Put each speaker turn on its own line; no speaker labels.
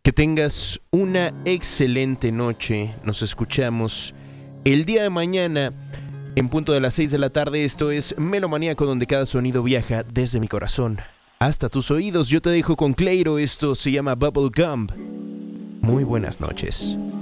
Que tengas una excelente noche. Nos escuchamos el día de mañana en punto de las 6 de la tarde. Esto es Melomaníaco, donde cada sonido viaja desde mi corazón hasta tus oídos. Yo te dejo con Cleiro. Esto se llama Bubble Gum. Muy buenas noches.